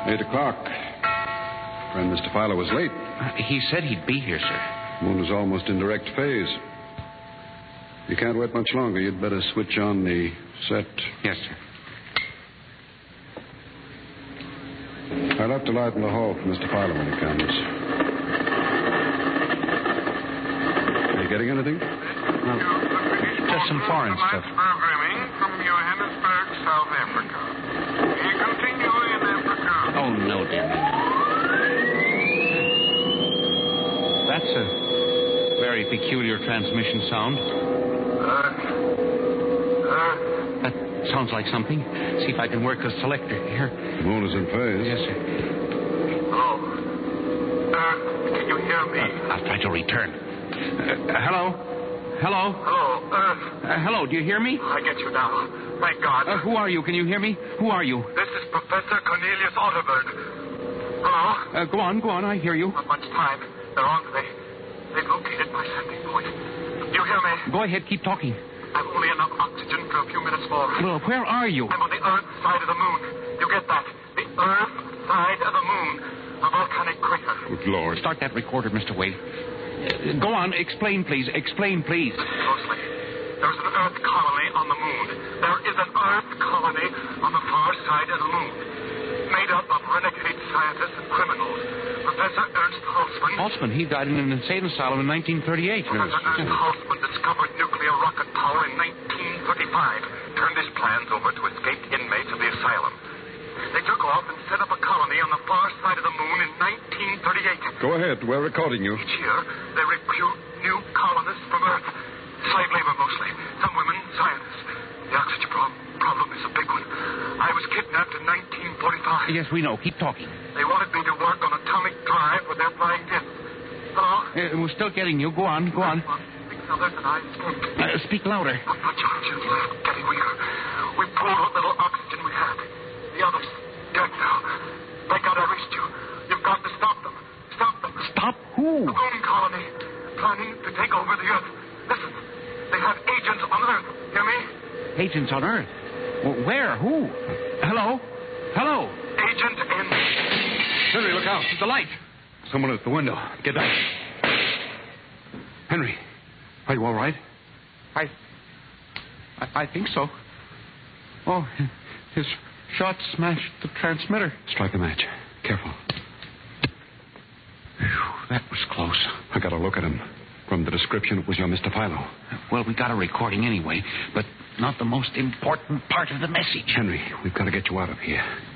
8 o'clock. Friend Mr. Filer was late. He said he'd be here, sir. Moon is almost in direct phase. You can't wait much longer. You'd better switch on the set. Yes, sir. I'll have to light in the hall for Mr. Filer when he comes. Are you getting anything? Just some foreign stuff. Programming from Johannesburg, South Africa. We continue in Africa. Oh, no, damn it. That's a very peculiar transmission sound. That sounds like something. See if I can work the selector here. The moon is in phase. Yes, sir. Hello. Can you hear me? I'll try to return. Hello? Hello? Hello, Earth. Hello, do you hear me? I get you now. Thank God. Who are you? Can you hear me? Who are you? This is Professor Cornelius Otterberg. Hello? Go on, I hear you. Not much time. They're on. They've located my sending point. You hear me? Go ahead, keep talking. I've only enough oxygen for a few minutes more. Well, where are you? I'm on the Earth side of the moon. You get that? The Earth side of the moon. A volcanic crater. Good Lord. Start that recorder, Mr. Wade. Go on, explain, please. Explain, please. Listen closely. There's an Earth colony on the moon. There is an Earth colony on the far side of the moon. Made up of renegade scientists and criminals. Professor Ernst Hausmann. Hausmann, he died in an insane asylum in 1938. Professor Ernst Hausmann discovered nuclear rocket power in 1935. Turned his plans over to escaped inmates of the asylum. They took off and set up a colony on the far side of the moon in 1938. Go ahead. We're recording you. Each year, they recruit new colonists from Earth. Slave labor mostly. Some women, scientists. The oxygen problem is a big one. I was kidnapped in 1945. Yes, we know. Keep talking. They wanted me to work on atomic drive with their flying discs. Hello? We're still getting you. Go on. Speak southern and I escaped. Speak louder. Not much oxygen left. Getting weaker. We pulled what little oxygen we had. The others dead now. Thank God I reached you. You've got to stop them. Stop them. Stop who? The moon colony. Planning to take over the Earth. Listen. They have agents on Earth. Hear me? Agents on Earth? Where? Who? Hello? Agent in... Henry, look out. The light. Someone at the window. Get back. Henry, are you all right? I think so. Oh, his shot smashed the transmitter. Strike the match. Careful. Whew, that was close. I got a look at him. From the description, it was your Mr. Philo. Well, we got a recording anyway, but not the most important part of the message. Henry, we've got to get you out of here.